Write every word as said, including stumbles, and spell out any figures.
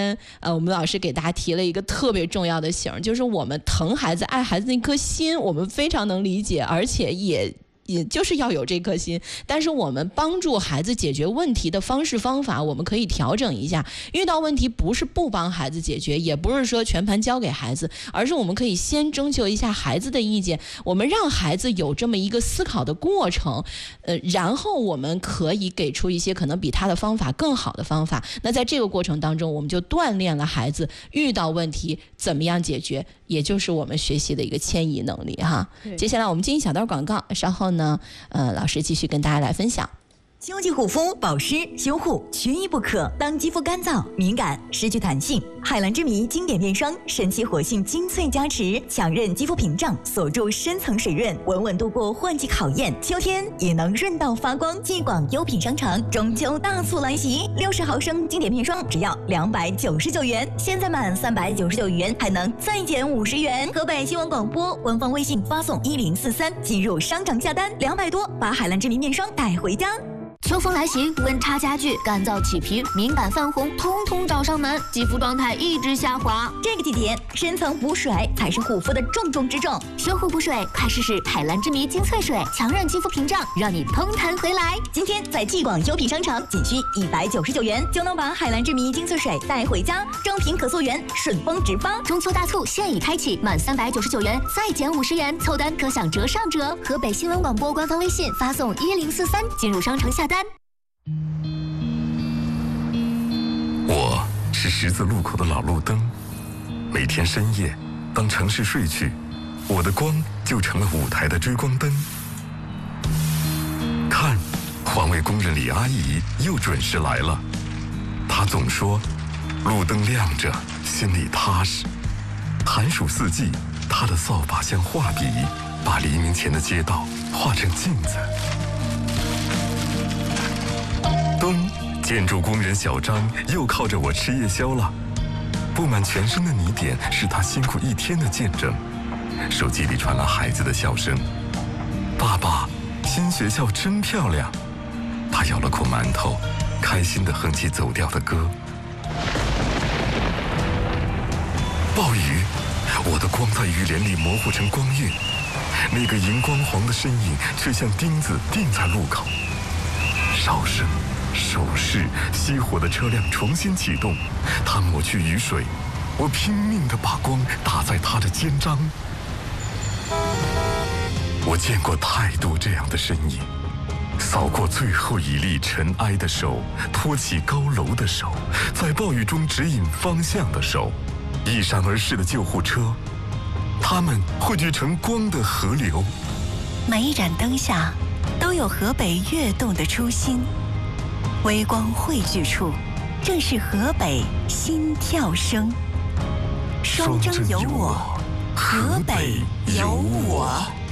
天呃，我们老师给大家提了一个特别重要的醒，就是我们疼孩子、爱孩子那颗心，我们非常能理解，而且也。也就是要有这颗心，但是我们帮助孩子解决问题的方式方法，我们可以调整一下。遇到问题不是不帮孩子解决，也不是说全盘交给孩子，而是我们可以先征求一下孩子的意见，我们让孩子有这么一个思考的过程，呃，然后我们可以给出一些可能比他的方法更好的方法。那在这个过程当中，我们就锻炼了孩子遇到问题怎么样解决，也就是我们学习的一个迁移能力哈。接下来我们进一小段广告，稍后呢，呃，老师继续跟大家来分享。 秋季护肤、保湿、修护缺一不可。当肌肤干燥、敏感、失去弹性，海蓝之谜经典面霜神奇活性精粹加持，强韧肌肤屏障，锁住深层水润，稳稳度过换季考验。秋天也能润到发光。继广优品商城中秋大促来袭，六十毫升经典面霜只要两百九十九元，现在满三百九十九元还能再减五十元。河北新闻广播官方微信发送一零四三进入商场下单，两百多把海蓝之谜面霜带回家。 秋风来袭，温差加剧，干燥起皮、敏感泛红，通通找上门，肌肤状态一直下滑。 这个季节，深层补水才是护肤的重中之重。 修护补水，快试试海蓝之谜精粹水，强韧肌肤屏障，让你嘭弹回来。 今天在继广优品商城，仅需一百九十九元就能把海蓝之谜精粹水带回家，正品可溯源，顺丰直发。 中秋大促现已开启，满三百九十九元再减五十元，凑单可享折上折。河北新闻广播官方微信发送一零四三进入商城下单。 我是十字路口的老路灯，每天深夜，当城市睡去，我的光就成了舞台的追光灯。看，环卫工人李阿姨又准时来了。她总说，路灯亮着，心里踏实。寒暑四季，她的扫把像画笔，把黎明前的街道画成镜子。冬，建筑工人小张又靠着我吃夜宵了。布满全身的泥点是他辛苦一天的见证。手机里传来孩子的笑声：“爸爸，新学校真漂亮。”他咬了口馒头，开心地哼起走调的歌。暴雨，我的光在雨帘里模糊成光晕，那个荧光黄的身影却像钉子钉在路口。哨声、手势，熄火的车辆重新启动，他抹去雨水，我拼命地把光打在他的肩章。我见过太多这样的身影，扫过最后一粒尘埃的手，托起高楼的手，在暴雨中指引方向的手，一闪而逝的救护车，它们汇聚成光的河流。 每一盏灯下都有河北跃动的初心，微光汇聚处，正是河北心跳声。双征有我，河北有我。